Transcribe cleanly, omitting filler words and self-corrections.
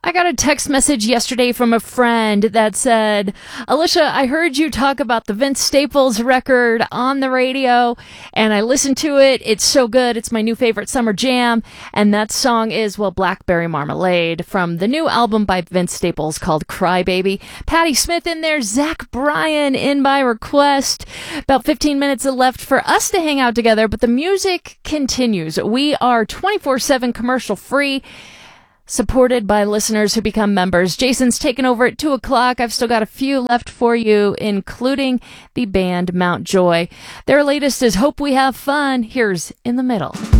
I got a text message yesterday from a friend that said, Alicia, I heard you talk about the Vince Staples record on the radio, and I listened to it. It's so good. It's my new favorite summer jam. And that song is, well, Blackberry Marmalade from the new album by Vince Staples called Cry Baby. Patti Smith in there, Zach Bryan in by request. About 15 minutes left for us to hang out together, but the music continues. We are 24/7 commercial free, supported by listeners who become members. Jason's taken over at 2 o'clock. I've still got a few left for you, including the band Mount Joy. Their latest is Hope We Have Fun. Here's In the Middle.